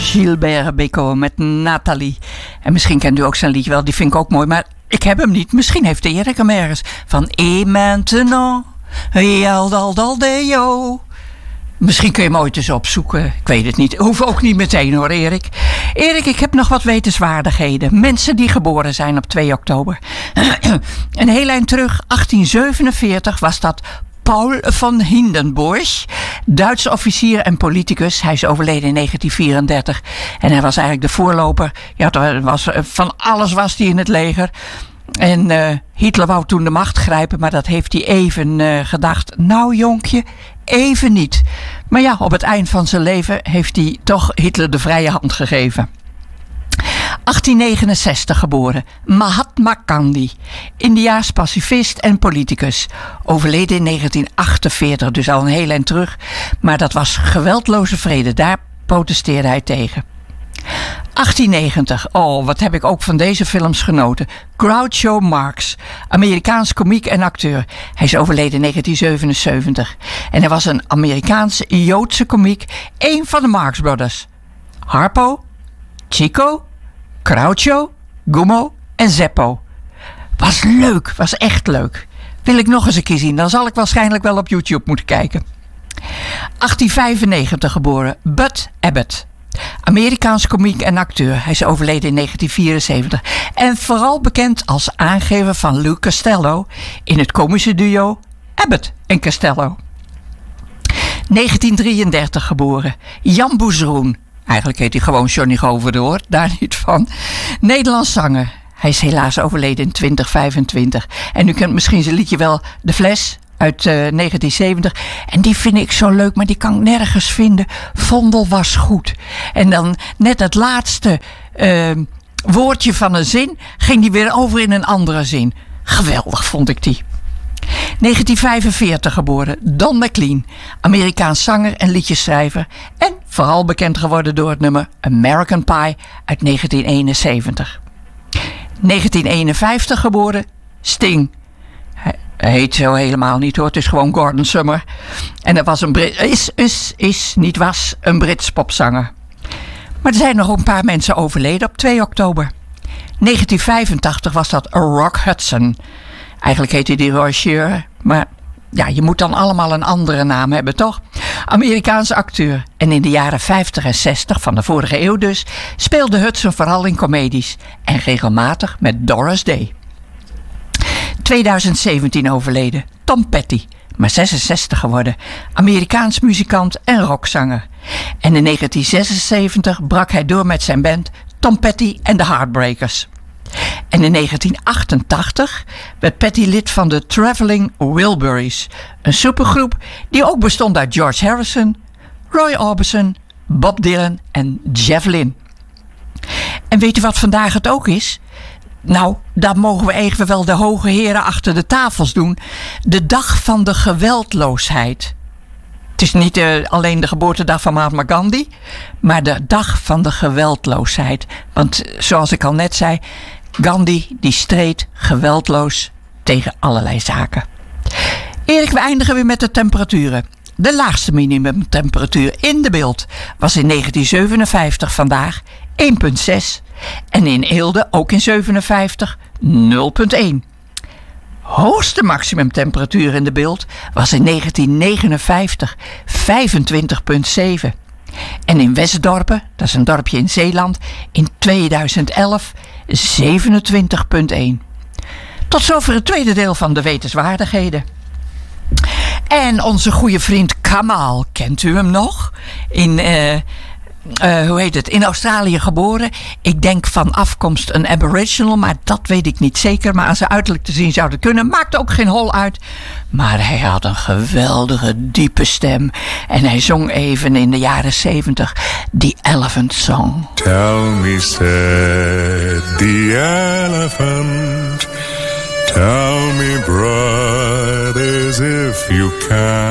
Gilbert Bécaud met Nathalie. En misschien kent u ook zijn liedje wel, die vind ik ook mooi. Maar ik heb hem niet. Misschien heeft Erik hem ergens. Van Et maintenant, Yaldaldaldeo. Misschien kun je hem ooit eens opzoeken. Ik weet het niet. Hoef ook niet meteen hoor, Erik. Erik, ik heb nog wat wetenswaardigheden. Mensen die geboren zijn op 2 oktober. Een heel eind terug, 1847, was dat Paul van Hindenburg, Duitse officier en politicus. Hij is overleden in 1934. En hij was eigenlijk de voorloper. Ja, van alles was hij in het leger. En Hitler wou toen de macht grijpen, maar dat heeft hij even gedacht. Nou jonkje, even niet. Maar ja, op het eind van zijn leven heeft hij toch Hitler de vrije hand gegeven. 1869 geboren, Mahatma Gandhi, Indiaas pacifist en politicus. Overleden in 1948, dus al een heel eind terug. Maar dat was geweldloze vrede, daar protesteerde hij tegen. 1890, oh wat heb ik ook van deze films genoten. Groucho Marx, Amerikaans komiek en acteur. Hij is overleden in 1977. En hij was een Amerikaans-Joodse komiek, één van de Marx Brothers. Harpo, Chico, Groucho, Gummo en Zeppo. Was leuk, was echt leuk. Wil ik nog eens een keer zien, dan zal ik waarschijnlijk wel op YouTube moeten kijken. 1895 geboren, Bud Abbott. Amerikaans komiek en acteur. Hij is overleden in 1974. En vooral bekend als aangever van Lou Costello in het komische duo Abbott en Costello. 1933 geboren, Jan Boezeroen. Eigenlijk heet hij gewoon Johnny Goverde hoor, daar niet van. Nederlands zanger. Hij is helaas overleden in 2025. En u kent misschien zijn liedje wel De Fles uit 1970. En die vind ik zo leuk, maar die kan ik nergens vinden. Vondel was goed. En dan net het laatste woordje van een zin ging die weer over in een andere zin. Geweldig vond ik die. 1945 geboren, Don McLean, Amerikaans zanger en liedjesschrijver en vooral bekend geworden door het nummer American Pie uit 1971. 1951 geboren, Sting. Hij heet zo helemaal niet hoor, het is gewoon Gordon Summer. En dat was een Brits popzanger. Maar er zijn nog een paar mensen overleden op 2 oktober. 1985 was dat Rock Hudson. Eigenlijk heette die Roy Shearer, maar ja, je moet dan allemaal een andere naam hebben, toch? Amerikaanse acteur. En in de jaren 50 en 60 van de vorige eeuw dus speelde Hudson vooral in comedies en regelmatig met Doris Day. 2017 overleden, Tom Petty, maar 66 geworden, Amerikaans muzikant en rockzanger. En in 1976 brak hij door met zijn band Tom Petty and the Heartbreakers. En in 1988 werd Petty lid van de Traveling Wilburys, een supergroep die ook bestond uit George Harrison, Roy Orbison, Bob Dylan en Jeff Lynne. En weet u wat vandaag het ook is? Nou, daar mogen we even wel de hoge heren achter de tafels doen. De dag van de geweldloosheid. Het is niet alleen de geboortedag van Mahatma Gandhi, maar de dag van de geweldloosheid. Want zoals ik al net zei, Gandhi die streed geweldloos tegen allerlei zaken. Erik, we eindigen weer met de temperaturen. De laagste minimumtemperatuur in de Bilt was in 1957 vandaag 1,6 en in Eelde ook in 57 0,1. Hoogste maximumtemperatuur in de Bilt was in 1959 25,7. En in Westdorpen, dat is een dorpje in Zeeland, in 2011 27,1. Tot zover het tweede deel van de wetenswaardigheden. En onze goede vriend Kamal, kent u hem nog? In Australië geboren. Ik denk van afkomst een aboriginal, maar dat weet ik niet zeker. Maar aan zijn uiterlijk te zien zou het kunnen. Maakt ook geen hol uit. Maar hij had een geweldige, diepe stem. En hij zong even in de jaren 70 The Elephant Song. Tell me, said the elephant, tell me, brothers, if you can.